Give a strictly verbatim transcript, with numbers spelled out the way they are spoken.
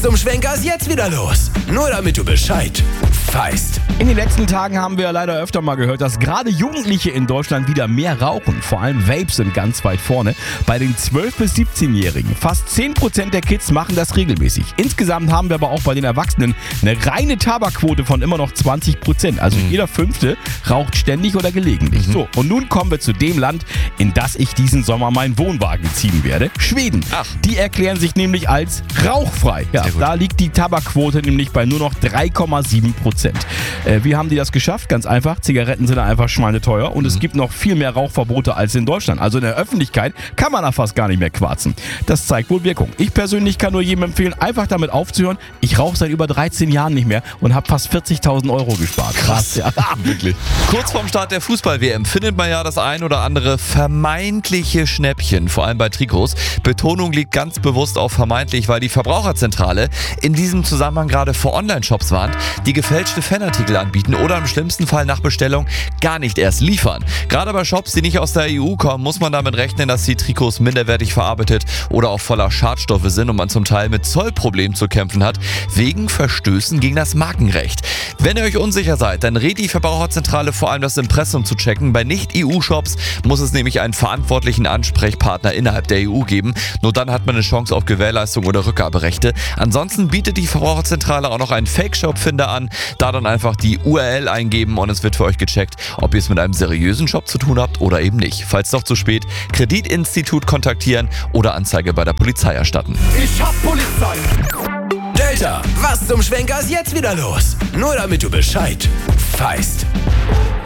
zum Schwenker ist jetzt wieder los? Nur damit du Bescheid weißt. In den letzten Tagen haben wir leider öfter mal gehört, dass gerade Jugendliche in Deutschland wieder mehr rauchen. Vor allem Vapes sind ganz weit vorne. Bei den zwölf- bis siebzehnjährigen. Fast zehn Prozent der Kids machen das regelmäßig. Insgesamt haben wir aber auch bei den Erwachsenen eine reine Tabakquote von immer noch zwanzig Prozent. Also mhm. jeder Fünfte raucht ständig oder gelegentlich. Mhm. So, und nun kommen wir zu dem Land, in das ich diesen Sommer meinen Wohnwagen ziehen werde. Schweden. Ach. Die erklären sich nämlich als rauchfrei. Ja, da liegt die Tabakquote nämlich bei nur noch drei Komma sieben Prozent. Äh, wie haben die das geschafft? Ganz einfach. Zigaretten sind einfach schweineteuer und mhm. es gibt noch viel mehr Rauchverbote als in Deutschland. Also in der Öffentlichkeit kann man da fast gar nicht mehr quarzen. Das zeigt wohl Wirkung. Ich persönlich kann nur jedem empfehlen, einfach damit aufzuhören. Ich rauche seit über dreizehn Jahren nicht mehr und habe fast vierzigtausend Euro gespart. Krass, ja. Wirklich. Kurz vorm Start der Fußball-W M findet man ja das ein oder andere vermeintliche Schnäppchen, vor allem bei Trikots. Betonung liegt ganz bewusst auf vermeintlich, weil die Verbraucherzentrale in diesem Zusammenhang gerade vor Online-Shops warnt, die gefälschte Fanartikel anbieten oder im schlimmsten Fall nach Bestellung gar nicht erst liefern. Gerade bei Shops, die nicht aus der E U kommen, muss man damit rechnen, dass die Trikots minderwertig verarbeitet oder auch voller Schadstoffe sind und man zum Teil mit Zollproblemen zu kämpfen hat, wegen Verstößen gegen das Markenrecht. Wenn ihr euch unsicher seid, dann rät die Verbraucherzentrale vor allem das Impressum zu checken. Bei Nicht-E U-Shops muss es nämlich einen verantwortlichen Ansprechpartner innerhalb der E U geben. Nur dann hat man eine Chance auf Gewährleistung oder Rückgaberechte. Ansonsten bietet die Verbraucherzentrale auch noch einen Fake-Shop-Finder an. Da dann einfach die U R L eingeben und es wird für euch gecheckt, ob ihr es mit einem seriösen Shop zu tun habt oder eben nicht. Falls doch zu spät, Kreditinstitut kontaktieren oder Anzeige bei der Polizei erstatten. Ich hab Polizei! Delta, was zum Schwenker ist jetzt wieder los? Nur damit du Bescheid weißt.